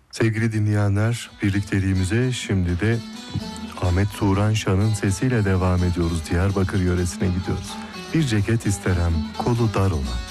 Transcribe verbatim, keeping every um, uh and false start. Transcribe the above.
Sevgili dinleyenler, birlikteliğimize şimdi de Ahmet Turan Şan'ın sesiyle devam ediyoruz. Diyarbakır yöresine gidiyoruz. Bir ceket isterem, kolu dar olan.